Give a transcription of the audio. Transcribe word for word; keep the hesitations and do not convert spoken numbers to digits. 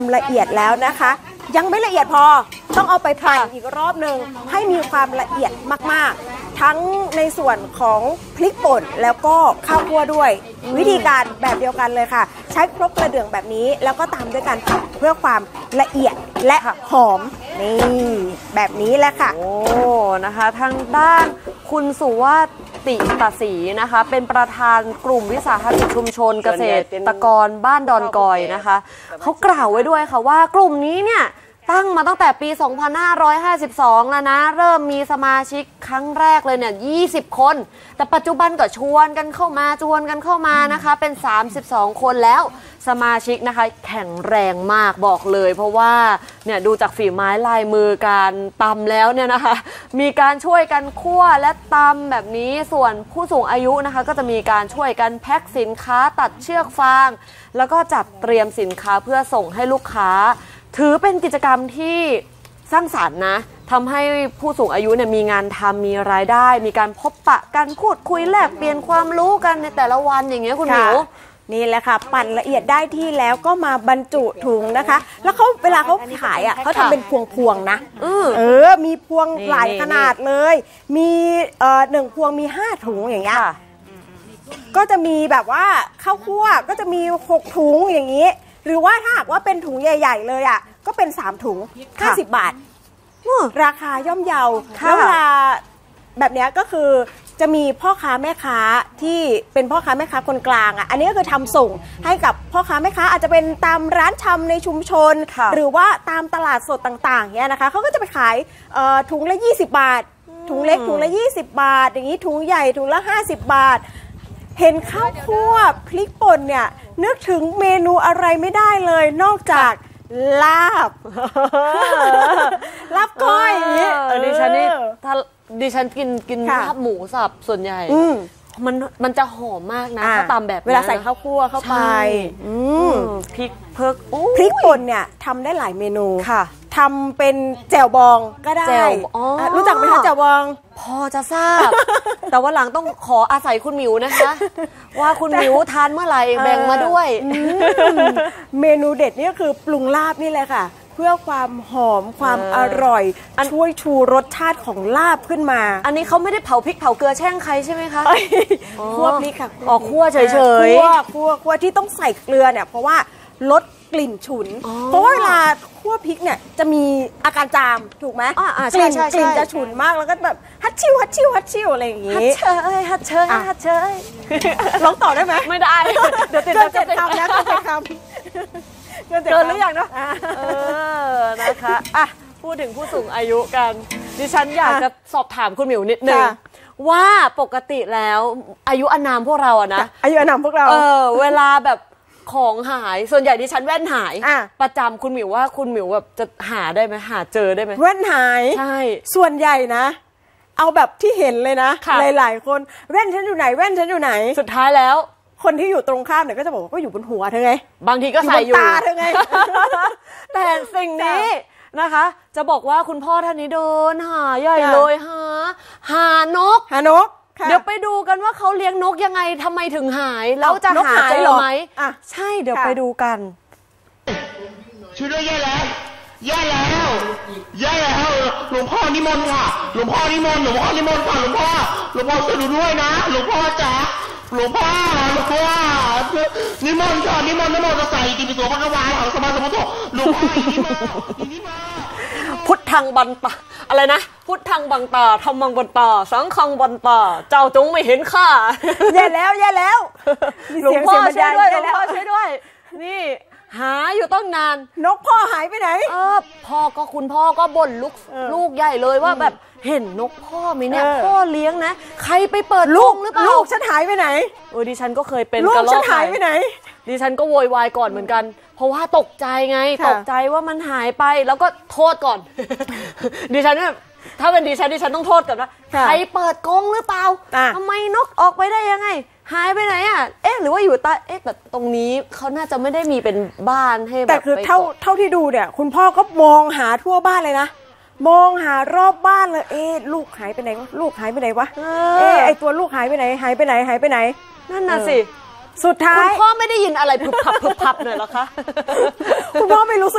ละเอียดแล้วนะคะยังไม่ละเอียดพอต้องเอาไปปั่นอีกรอบหนึ่งให้มีความละเอียดมากๆทั้งในส่วนของพริกป่นแล้วก็ข้าวคั่วด้วยวิธีการแบบเดียวกันเลยค่ะใช้ครกกระเดื่องแบบนี้แล้วก็ตามด้วยการผัดเพื่อความละเอียดและหอมนี่แบบนี้แหละค่ะโอ้นะคะทางด้านคุณสุวัฒน์ติตศรีนะคะเป็นประธานกลุ่มวิสาหกิจชุมชนเกษตรกรบ้านดอนกอยนะคะเขากล่าวไว้ด้วยค่ะว่ากลุ่มนี้เนี่ยตั้งมาตั้งแต่ปี สองพันห้าร้อยห้าสิบสอง แล้วนะเริ่มมีสมาชิกครั้งแรกเลยเนี่ยยี่สิบคนแต่ปัจจุบันก็ชวนกันเข้ามาชวนกันเข้ามานะคะเป็นสามสิบสองคนแล้วสมาชิกนะคะแข็งแรงมากบอกเลยเพราะว่าเนี่ยดูจากฝีไม้ลายมือการตำแล้วเนี่ยนะคะมีการช่วยกันคั่วและตำแบบนี้ส่วนผู้สูงอายุนะคะก็จะมีการช่วยกันแพ็คสินค้าตัดเชือกฟางแล้วก็จัดเตรียมสินค้าเพื่อส่งให้ลูกค้าถือเป็นกิจกรรมที่สร้างสรรค์นะทำให้ผู้สูงอายุเนี่ยมีงานทำมีรายได้มีการพบปะกันพูดคุยแลกเปลี่ยนความรู้กันในแต่ละวันอย่างเงี้ยคุณหมิวนี่แหละค่ะปั่นละเอียดได้ที่แล้วก็มาบรรจุถุงนะคะแล้วเขาเวลาเขาขายอ่ะเขาทำเป็นพวงๆนะเออมีพวงหลายขนาดเลยมีเอ่อหนึ่งพวงมีห้าถุงอย่างเงี้ยก็จะมีแบบว่าข้าวคั่วก็จะมีหกถุงอย่างนี้หรือว่าถ้าหากว่าเป็นถุงใหญ่ๆเลยอ่ะก็เป็นสามถุงห้าสิบบาทราคาย่อมเยาแล้วเวลาแบบนี้ก็คือจะมีพ่อค้าแม่ค้าที่เป็นพ่อค้าแม่ค้าคนกลางอ่ะอันนี้ก็คือทำส่งให้กับพ่อค้าแม่ค้าอาจจะเป็นตามร้านชำในชุมชนหรือว่าตามตลาดสดต่างๆเนี่ยนะคะเขาก็จะไปขายถุงละยี่สิบบาทถุงเล็กถุงละยี่สิบบาทอย่างนี้ถุงใหญ่ถุงละห้าสิบบาทเห็นข้าวคั่วพริกป่นเนี่ยนึกถึงเมนูอะไรไม่ได้เลยนอกจากลาบลาบก้อยอย่างนี้ดิฉันนี่ถ้าดิฉันกินกินลาบหมูสับส่วนใหญ่มันมันจะหอมมากนะถ้าตามแบบเวลาใส่ข้าวคั่วเข้าไปพริกเพิกพริกป่นเนี่ยทำได้หลายเมนูค่ะทำเป็นแจ่วบองก็ได้รู้จักไหมคะแจ่วบองพอจะทราบแต่ว่าหลังต้องขออาศัยคุณหมิวนะคะว่าคุณหมิวทานเมื่อไหร่แบ่งมาด้วยเมนูเด็ดนี่ก็คือปรุงลาบนี่แหละค่ะเพื่อความหอมความอร่อยช่วยชูรสชาติของลาบขึ้นมาอันนี้เขาไม่ได้เผาพริกเผาเกลือแช่งใครใช่ไหมคะคั่วพริกค่ะอ๋อคั่วเฉยๆคั่วคั่วคั่วที่ต้องใส่เกลือเนี่ยเพราะว่าลดกลิ่นฉุนเพราะว่าเวลาคั่วพริกเนี่ยจะมีอาการจามถูกไหมกลิ่นกลิ่นจะฉุนมากแล้วก็แบบฮัตชิวฮัตชิวฮัตชิวอะไรอย่างงี้ฮัตเชยฮัตเชยฮัตเชยร้องต่อได้ไหมไม่ได้เดี๋ยวติดเจ็ดคำแล้วเจ็ดคำเกินหรือยังเนาะเออนะคะอ่ะพูดถึงผู้สูงอายุกันดิฉันอยากจะสอบถามคุณหมิวนิดนึงว่าปกติแล้วอายุอานามพวกเราอะนะอายุอานามพวกเราเออเวลาแบบของหายส่วนใหญ่ดิฉันแว่นหายประจำคุณหมิวว่าคุณหมิวแบบจะหาได้ไหมหาเจอได้ไหมแว่นหายใช่ส่วนใหญ่นะเอาแบบที่เห็นเลยนะหลายๆคนแว่นฉันอยู่ไหนแว่นฉันอยู่ไหนสุดท้ายแล้วคนที่อยู่ตรงข้ามเนี่ยก็จะบอกว่าก็อยู่บนหัวเธอไงบางทีก็ใส่อยู่ตาเธอไงแต่สิ่งนี้นะคะจะบอกว่าคุณพ่อท่านนี้เดินหาใหญ่เลยหาหานกหานกเดี๋ยวไปดูกันว่าเขาเลี้ยงนกยังไงทำไมถึงหายแล้วจะหาเจอไหมใช่เดี๋ยวไปดูกันช่วยด้วยแย่แล้วแย่แล้วแย่แล้วหลวงพ่อนิมนต์ค่ะหลวงพ่อนิมนต์หลวงพ่อนิมนต์ค่ะหลวงพ่อหลวงพ่อช่วยดูด้วยนะหลวงพ่อจ๋าหลวงพ่อหลวงพ่อนิมนต์ค่ะนิมนต์นิมนต์จะใส่กินปิโสพระกวายของสมาสมุทโธหลวงพ่อนิมนต์นิมนต์พุทธังบันตาอะไรนะพุทธังบังตาธรรมังบันตาสังฆังบันตาเจ้าจงไม่เห็นข้าแย่แล้วแย่แล้วหลวงพ่อช่วยด้วยหลวงพ่อช่วยด้วยนี่หาอยู่ต้องนานนกพ่อหายไปไหนเออพ่อก็คุณพ่อก็บ่นลูกลูกใหญ่เลยว่าแบบเห็นนกพ่อไหมเนี่ยพ่อเลี้ยงนะใครไปเปิดลูกหรือเปล่าลูกฉันหายไปไหนเออดิฉันก็เคยเป็นกระรอกฉันหายไปไหนดิฉันก็โวยวายก่อนเหมือนกันเพราะว่าตกใจไงตกใจว่ามันหายไปแล้วก็โทษก่อนดิฉันแบบถ้าเป็นดิฉันดิฉันต้องโทษก่อนว่าใครเปิดกรงหรือเปล่าทำไมนกออกไปได้ยังไงหายไปไหนอ่ะเอ๊ะหรือว่าอยู่ใต้เอ๊ะแต่ตรงนี้เขาน่าจะไม่ได้มีเป็นบ้านให้แบบแต่คือเท่าเท่าที่ดูเนี่ยคุณพ่อก็มองหาทั่วบ้านเลยนะมองหารอบบ้านเลยเอ๊ะลูกหายไปไหนวะลูกหายไปไหนวะเอ๊ะไอตัวลูกหายไปไหนหายไปไหนหายไปไหนนั่นน่ะสิสุดท้ายคุณพ่อไม่ได้ยินอะไรพึบพับพึบพับหน่อยหรอคะคุณพ่อไม่รู้สึก